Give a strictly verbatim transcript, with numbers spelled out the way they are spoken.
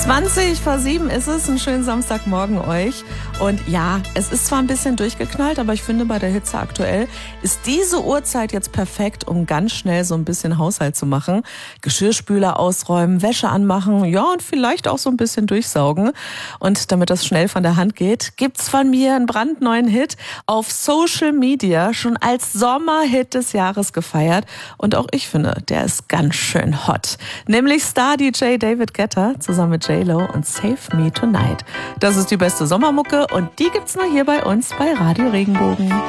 zwanzig vor sieben ist es, einen schönen Samstagmorgen euch. Und ja, es ist zwar ein bisschen durchgeknallt, aber ich finde, bei der Hitze aktuell ist diese Uhrzeit jetzt perfekt, um ganz schnell so ein bisschen Haushalt zu machen. Geschirrspüler ausräumen, Wäsche anmachen, ja, und vielleicht auch so ein bisschen durchsaugen. Und damit das schnell von der Hand geht, gibt's von mir einen brandneuen Hit auf Social Media, schon als Sommerhit des Jahres gefeiert. Und auch ich finde, der ist ganz schön hot. Nämlich Star-D J David Guetta zusammen mit J-Lo und Save Me Tonight. Das ist die beste Sommermucke und die gibt's nur hier bei uns bei Radio Regenbogen.